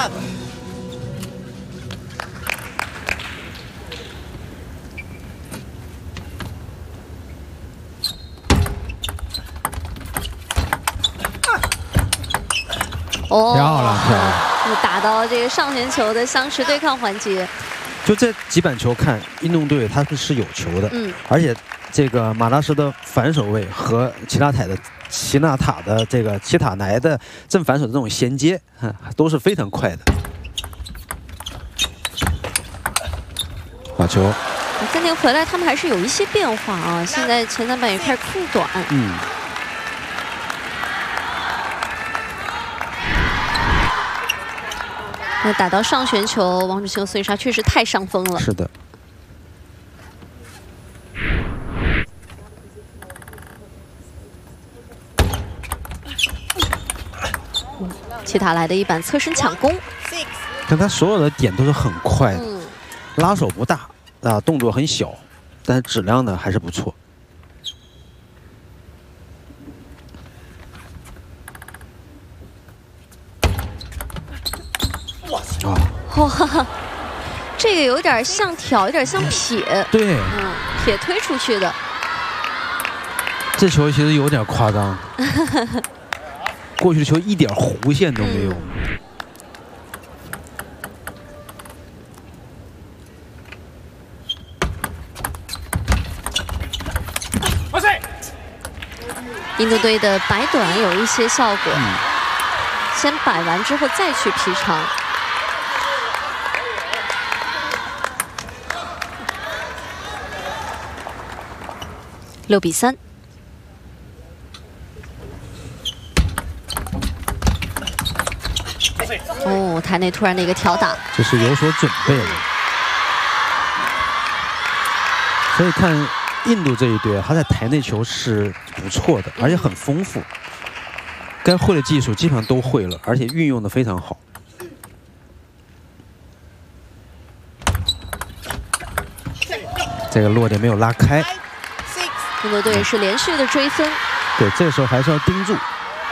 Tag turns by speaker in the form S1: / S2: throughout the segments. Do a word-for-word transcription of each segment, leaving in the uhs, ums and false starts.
S1: 哦，
S2: 漂亮漂亮！
S1: 又打到这个上旋球的相持对抗环节。
S3: 就这几板球看，印度队他们是有球的，
S1: 嗯，
S3: 而且这个马拉什的反手位和齐纳塔的齐纳塔的这个齐塔奈的正反手的这种衔接，哈，都是非常快的。把球。
S1: 暂停回来，他们还是有一些变化啊。现在前三板也开始控短。
S3: 嗯。
S1: 那打到上旋球，王楚钦和孙颖莎确实太上风了。
S3: 是的。
S1: 齐塔来的一板侧身抢攻，
S3: 但他所有的点都是很快的，
S1: 嗯、
S3: 拉手不大啊，动作很小，但是质量呢还是不错。
S1: 哇，这个有点像挑，有点像撇。
S3: 对，
S1: 嗯，撇推出去的。
S3: 这球其实有点夸张，过去的球一点弧线都没有。
S1: 哇塞！印度队的摆短有一些效果，嗯、先摆完之后再去劈长。 六比三。哦，台内突然的一个挑打，
S3: 这是有所准备了。所以看印度这一队，他在台内球是不错的，而且很丰富，该会的技术基本上都会了，而且运用的非常好。这个落点没有拉开。
S1: 印度队是连续的追分，
S3: 对，这个时候还是要盯住。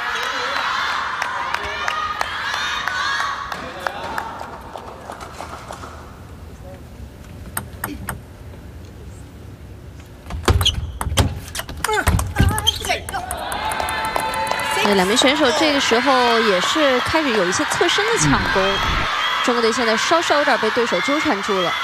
S1: 那两名选手这个时候也是开始有一些侧身的抢攻，中国队现在稍稍有点被对手纠缠住了。